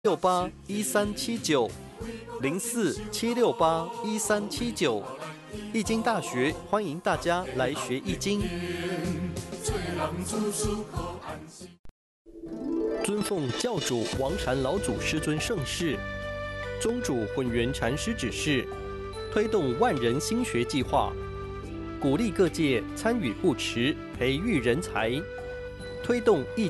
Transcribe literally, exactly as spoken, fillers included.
六八一三七九零四七六八一三七九，易经大学欢迎大家来学易经。尊奉教主王禅老祖师尊盛世，宗主混元禅师指示，推动万人兴学计划，鼓励各界参与护持，培育人才，推动易